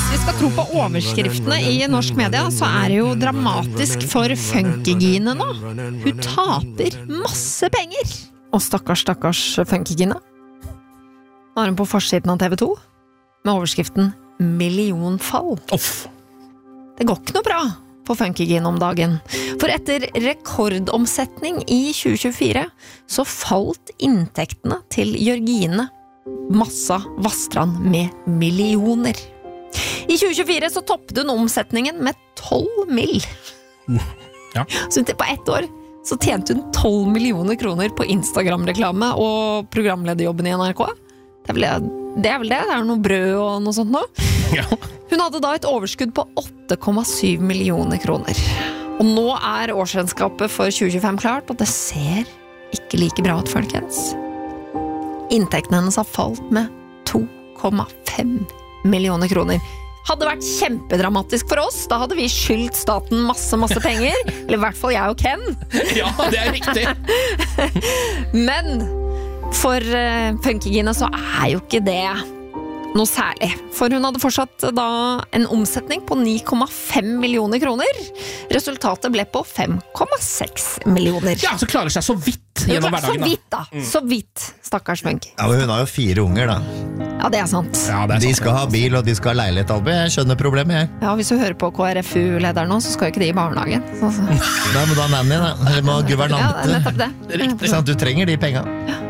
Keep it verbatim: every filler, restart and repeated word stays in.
hvis vi skal tro på overskriftene i norsk media, så er det jo dramatisk for Funkygine nå. Hun taper masse penger. Og stakkars, stakkars Funkygine. Nå er hun på forsiden av T V to med overskriften millionfall. Uff. Det går ikke noe bra på Funkygine om dagen. For etter rekordomsetning i tjue tjuefire så falt inntektene til Jørgine Massa Vastrand med millioner. I tjue tjuefire så toppte hun omsetningen med tolv mill. Ja. Så på ett år så tjente hun tolv millioner kroner på Instagram-reklame og programlederjobben i N R K. Det er vel det, det er vel det, det er noe brød og noe sånt nå. Ja. Hun hadde da et overskudd på åtte komma syv millioner kroner. Og nå er årsregnskapet for tjue tjuefem klart, og det ser ikke like bra ut, folkens. Inntektene hennes har falt med to komma fem millioner kroner. Hadde vært kjempedramatisk for oss, da hadde vi skyldt staten masse, masse penger. Eller i hvert fall jeg og Ken. Ja, det er riktig. Men for uh, Funkygine så er jo ikke det noe særlig. For hun hadde fortsatt da en omsetning på ni komma fem millioner kroner. Resultatet ble på fem komma seks millioner. Ja, så klarer seg så vidt gjennom hverdagen. Så vidt da, mm. så vidt, stakkars Funky. Ja, men hun har jo fire unger da. Ja, det er sant. Ja, det er sant. De skal ha bil, og de skal ha leilighet, Albi. Jeg skjønner problemet, jeg. Ja, hvis du hører på K R F U-lederen nå, så skal jo ikke de i barnehagen. Så, så. Nei, men da er nanny, da. Eller må guvernante. Ja, det er nettopp det. Riktig. Sånn at du trenger de pengene. Ja.